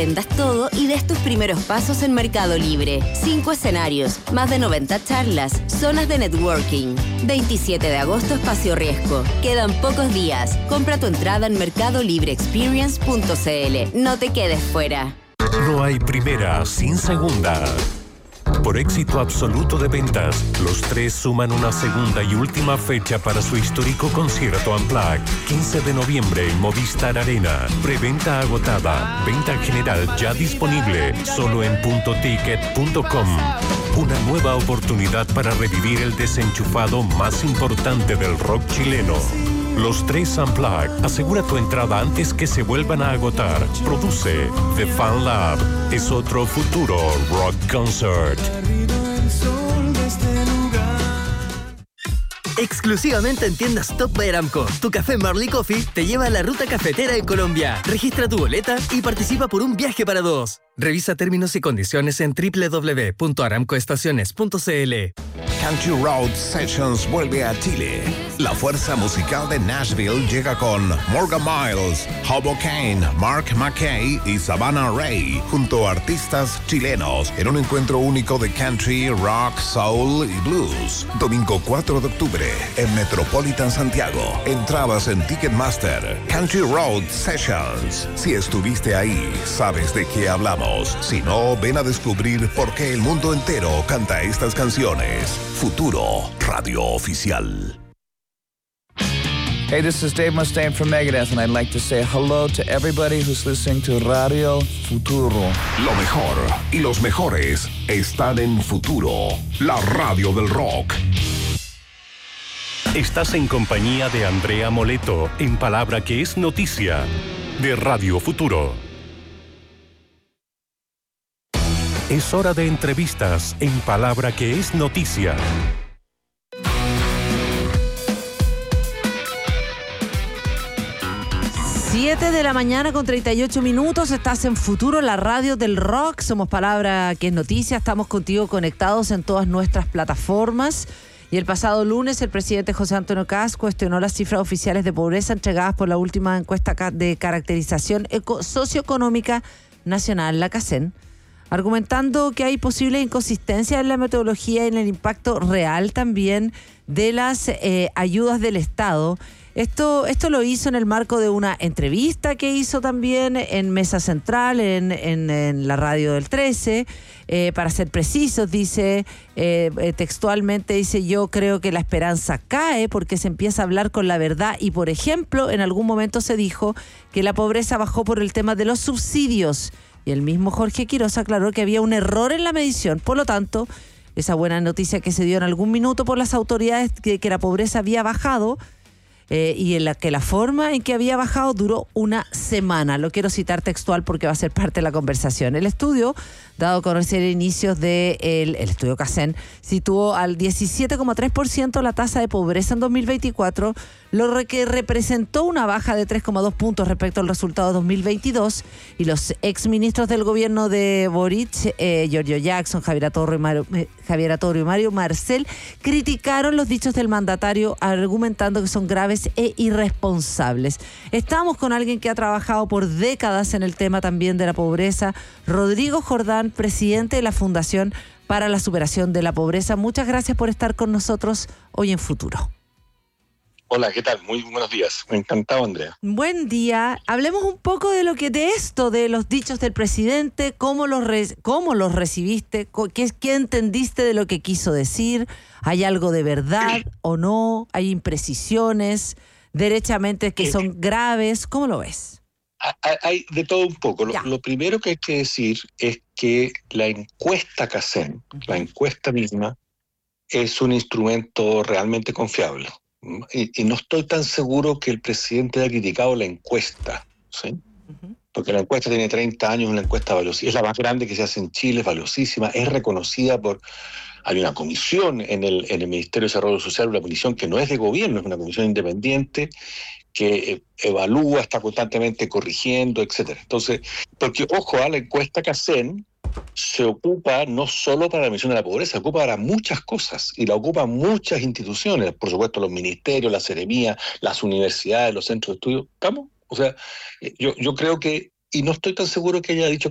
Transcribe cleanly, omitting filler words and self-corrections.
aprendas todo y des tus primeros pasos en Mercado Libre. 5 escenarios, más de 90 charlas, zonas de networking. 27 de agosto, Espacio Riesgo. Quedan pocos días. Compra tu entrada en mercadolibreexperience.cl. No te quedes fuera. No hay primera sin segunda. Por éxito absoluto de ventas, los Tres suman una segunda y última fecha para su histórico concierto Unplugged. 15 de noviembre en Movistar Arena. Preventa agotada. Venta general ya disponible. Solo en puntoticket.com. Una nueva oportunidad para revivir el desenchufado más importante del rock chileno. Los Tres Unplugged. Asegura tu entrada antes que se vuelvan a agotar. Produce The Fan Lab. Es otro futuro rock concert. Exclusivamente en tiendas Top by Aramco, tu café Marley Coffee te lleva a la ruta cafetera en Colombia. Registra tu boleta y participa por un viaje para 2. Revisa términos y condiciones en www.aramcoestaciones.cl. Country Road Sessions vuelve a Chile. La fuerza musical de Nashville llega con Morgan Miles, Hobo Kane, Mark McKay y Savannah Ray, junto a artistas chilenos, en un encuentro único de country, rock, soul y blues. Domingo 4 de octubre, en Metropolitan Santiago. Entradas en Ticketmaster. Country Road Sessions. Si estuviste ahí, sabes de qué hablamos. Si no, ven a descubrir por qué el mundo entero canta estas canciones. Futuro, radio oficial. Hey, this is Dave Mustaine from Megadeth, and I'd like to say hello to everybody who's listening to Radio Futuro. Lo mejor y los mejores están en Futuro, la radio del rock. Estás en compañía de Andrea Moleto, en Palabra que es Noticia, de Radio Futuro. Es hora de entrevistas en Palabra que es Noticia. Siete de la mañana con 38 minutos, estás en Futuro, la radio del rock. Somos Palabra que es Noticia, estamos contigo conectados en todas nuestras plataformas. Y el pasado lunes el presidente José Antonio Kast cuestionó las cifras oficiales de pobreza entregadas por la última encuesta de caracterización socioeconómica nacional, la CACEN, argumentando que hay posibles inconsistencias en la metodología y en el impacto real también de las ayudas del Estado. Esto lo hizo en el marco de una entrevista que hizo también en Mesa Central, en la radio del 13. Para ser precisos, dice, textualmente dice: yo creo que la esperanza cae porque se empieza a hablar con la verdad y, por ejemplo, en algún momento se dijo que la pobreza bajó por el tema de los subsidios. Y el mismo Jorge Quiroz aclaró que había un error en la medición. Por lo tanto, esa buena noticia que se dio en algún minuto por las autoridades que la pobreza había bajado, y en la que la forma en que había bajado duró una semana. Lo quiero citar textual porque va a ser parte de la conversación. El estudio, dado a conocer inicios del estudio CACEN, situó al 17,3% la tasa de pobreza en 2024, lo que representó una baja de 3,2 puntos respecto al resultado de 2022, y los exministros del gobierno de Boric, Giorgio Jackson, Javier Atorro y Mario Marcel, criticaron los dichos del mandatario, argumentando que son graves e irresponsables. Estamos con alguien que ha trabajado por décadas en el tema también de la pobreza, Rodrigo Jordán, presidente de la Fundación para la Superación de la Pobreza. Muchas gracias por estar con nosotros hoy en Futuro. Hola, ¿qué tal? Muy buenos días. Encantado, Andrea. Buen día. Hablemos un poco de de los dichos del presidente, cómo los recibiste, qué entendiste de lo que quiso decir. ¿Hay algo de verdad o no? ¿Hay imprecisiones derechamente que son graves? ¿Cómo lo ves? Hay de todo un poco. Lo primero que hay que decir es que la encuesta CACEN, la encuesta misma, es un instrumento realmente confiable. Y no estoy tan seguro que el presidente haya criticado la encuesta, ¿sí? Porque la encuesta tiene 30 años, una encuesta valiosísima, es la más grande que se hace en Chile, es valiosísima, es reconocida por... Hay una comisión en el Ministerio de Desarrollo Social, una comisión que no es de gobierno, es una comisión independiente que evalúa, está constantemente corrigiendo, etcétera. Entonces, porque, ojo, la encuesta CACEN se ocupa no solo para la medición de la pobreza, se ocupa para muchas cosas, y la ocupan muchas instituciones, por supuesto los ministerios, la Seremía, las universidades, los centros de estudio. ¿Estamos? O sea, yo creo que, y no estoy tan seguro que haya dicho